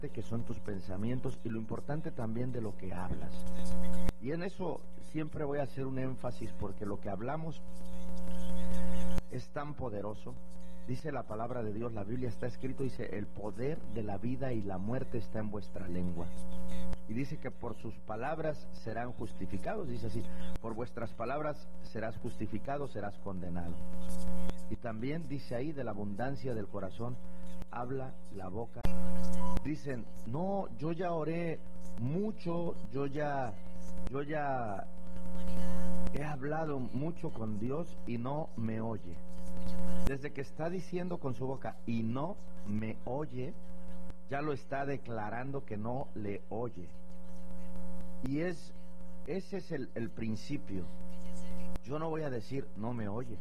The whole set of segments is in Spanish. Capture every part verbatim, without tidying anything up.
que son tus pensamientos y lo importante también de lo que hablas. Y en eso siempre voy a hacer un énfasis porque lo que hablamos es tan poderoso. Dice la palabra de Dios, la Biblia está escrito, dice, el poder de la vida y la muerte está en vuestra lengua. Y dice que por sus palabras serán justificados, dice así, por vuestras palabras serás justificado, serás condenado. Y también dice ahí, de la abundancia del corazón habla la boca. Dicen, no, yo ya oré mucho, yo ya, yo ya he hablado mucho con Dios y no me oye. Desde que está diciendo con su boca y no me oye, ya lo está declarando que no le oye. Y es, ese es el, el principio. Yo no voy a decir no me oye.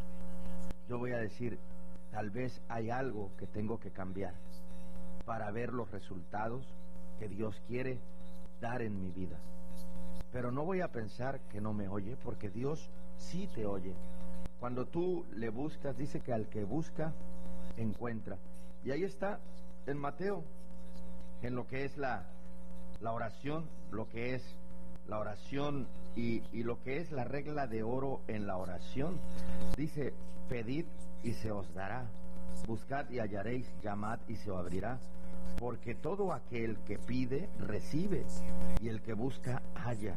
Yo voy a decir, tal vez hay algo que tengo que cambiar para ver los resultados que Dios quiere dar en mi vida. Pero no voy a pensar que no me oye, porque Dios sí te oye. Cuando tú le buscas, dice que al que busca, encuentra. Y ahí está, en Mateo, en lo que es la, la oración, lo que es la oración y, y lo que es la regla de oro en la oración. Dice, pedid y se os dará, buscad y hallaréis, llamad y se os abrirá. Porque todo aquel que pide, recibe, y el que busca, halla,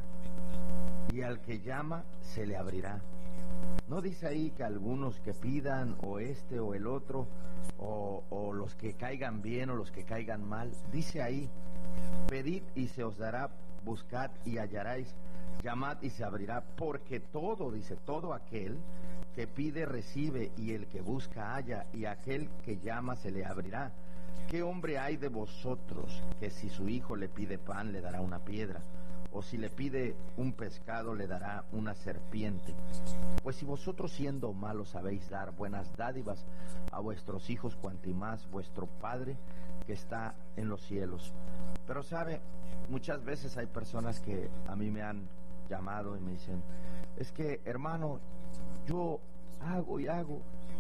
y al que llama, se le abrirá. No dice ahí que algunos que pidan, o este o el otro, o, o los que caigan bien o los que caigan mal. Dice ahí, pedid y se os dará, buscad y hallaréis, llamad y se abrirá. Porque todo, dice, todo aquel que pide, recibe, y el que busca, halla, y aquel que llama, se le abrirá. ¿Qué hombre hay de vosotros que si su hijo le pide pan, le dará una piedra? O si le pide un pescado, le dará una serpiente. Pues si vosotros siendo malos sabéis dar buenas dádivas a vuestros hijos, cuanto más vuestro Padre que está en los cielos. Pero sabe, muchas veces hay personas que a mí me han llamado y me dicen, es que hermano, yo hago y hago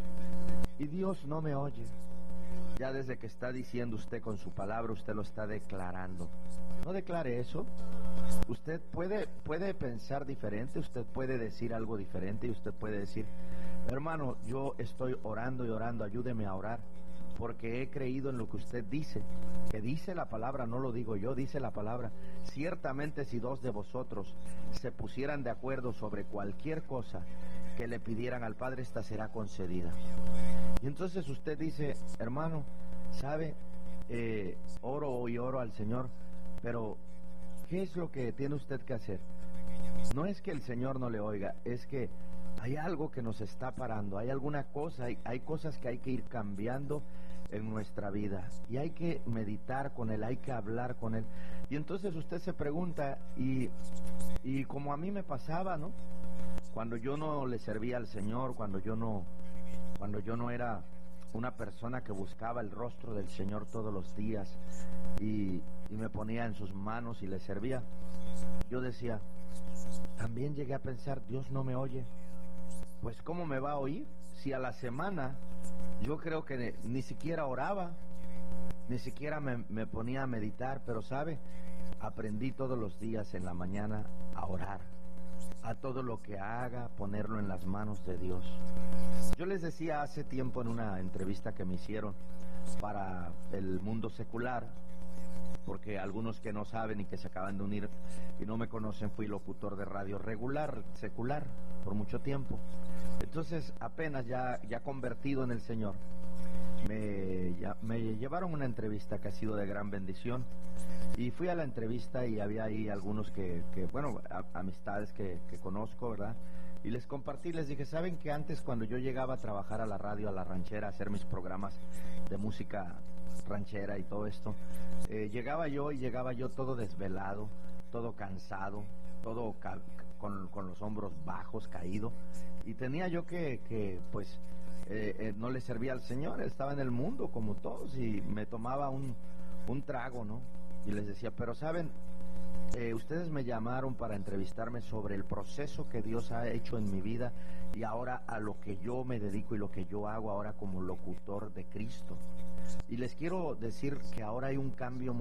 y Dios no me oye. Ya desde que está diciendo usted con su palabra, usted lo está declarando. No declare eso. Usted puede, puede pensar diferente, usted puede decir algo diferente y usted puede decir, hermano, yo estoy orando y orando, ayúdeme a orar, porque he creído en lo que usted dice, que dice la palabra, no lo digo yo, dice la palabra. Ciertamente si dos de vosotros se pusieran de acuerdo sobre cualquier cosa que le pidieran al Padre, esta será concedida. Y entonces usted dice, hermano, ¿sabe? Eh, oro y oro al Señor, pero ¿qué es lo que tiene usted que hacer? No es que el Señor no le oiga, es que hay algo que nos está parando, hay alguna cosa, hay, hay cosas que hay que ir cambiando en nuestra vida y hay que meditar con Él, hay que hablar con Él. Y entonces usted se pregunta, y, y como a mí me pasaba, ¿no? Cuando yo no le servía al Señor, cuando yo no, cuando yo no era una persona que buscaba el rostro del Señor todos los días y, y me ponía en sus manos y le servía, yo decía, también llegué a pensar, Dios no me oye. Pues ¿cómo me va a oír? Si a la semana yo creo que ni siquiera oraba, ni siquiera me, me ponía a meditar, pero ¿sabe? Aprendí todos los días en la mañana a orar, a todo lo que haga, ponerlo en las manos de Dios. Yo les decía hace tiempo en una entrevista que me hicieron para el mundo secular, porque algunos que no saben y que se acaban de unir y no me conocen, fui locutor de radio regular, secular, por mucho tiempo. Entonces, apenas ya, ya convertido en el Señor, me, ya, me llevaron una entrevista que ha sido de gran bendición. Y fui a la entrevista y había ahí algunos que, que bueno, a, amistades que, que conozco, ¿verdad? Y les compartí, les dije, ¿saben que antes cuando yo llegaba a trabajar a la radio, a la ranchera, a hacer mis programas de música ranchera y todo esto, eh, llegaba yo y llegaba yo todo desvelado, todo cansado, todo ca con, con los hombros bajos, caído, y tenía yo que, que pues, eh, eh, no le servía al Señor, estaba en el mundo como todos y me tomaba un, un trago, ¿no? Y les decía, pero ¿saben? Eh, ustedes me llamaron para entrevistarme sobre el proceso que Dios ha hecho en mi vida y ahora a lo que yo me dedico y lo que yo hago ahora como locutor de Cristo. Y les quiero decir que ahora hay un cambio